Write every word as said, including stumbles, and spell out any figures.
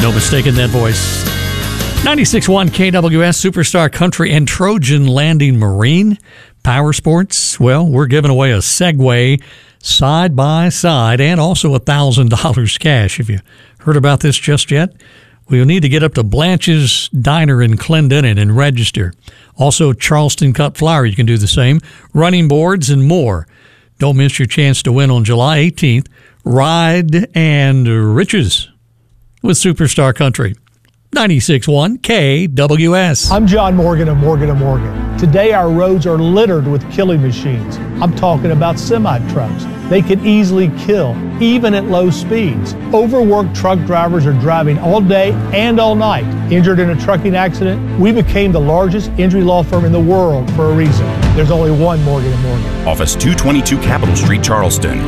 No mistaking that voice. ninety-six point one K W S, Superstar Country and Trojan Landing Marine. Power Sports, well, we're giving away a Segway side by side and also one thousand dollars cash. Have you heard about this just yet? We'll need to get up to Blanche's Diner in Clendenin and register. Also, Charleston Cut Flower, you can do the same. Running boards and more. Don't miss your chance to win on July eighteenth. Ride and Riches with Superstar Country. ninety-six point one K W S. I'm John Morgan of Morgan and Morgan. Today our roads are littered with killing machines. I'm talking about semi-trucks. They can easily kill, even at low speeds. Overworked truck drivers are driving all day and all night. Injured in a trucking accident? We became the largest injury law firm in the world for a reason. There's only one Morgan and Morgan. Office two twenty-two Capitol Street, Charleston.